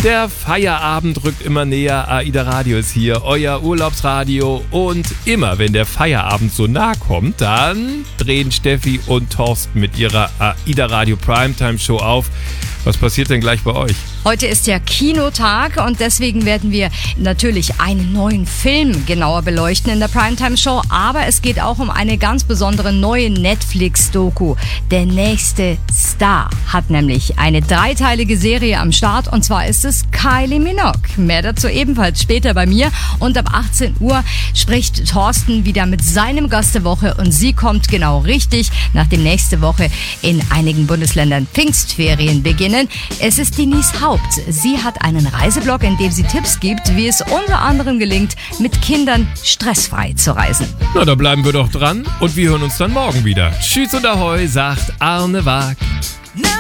Der Feierabend rückt immer näher. AIDA Radio ist hier, euer Urlaubsradio. Und immer, wenn der Feierabend so nah kommt, dann drehen Steffi und Thorsten mit ihrer AIDA Radio Primetime Show auf. Was passiert denn gleich bei euch? Heute ist ja Kinotag und deswegen werden wir natürlich einen neuen Film genauer beleuchten in der Primetime Show. Aber es geht auch um eine ganz besondere neue Netflix-Doku. Der nächste Star hat nämlich eine 3-teilige Serie am Start und zwar ist es Kylie Minogue. Mehr dazu ebenfalls später bei mir. Und ab 18 Uhr spricht Thorsten wieder mit seinem Gast der Woche und sie kommt genau richtig, nachdem nächste Woche in einigen Bundesländern Pfingstferien beginnen. Es ist Denise Haupt. Sie hat einen Reiseblog, in dem sie Tipps gibt, wie es unter anderem gelingt, mit Kindern stressfrei zu reisen. Na, da bleiben wir doch dran und wir hören uns dann morgen wieder. Tschüss und Ahoi, sagt Arne Waag.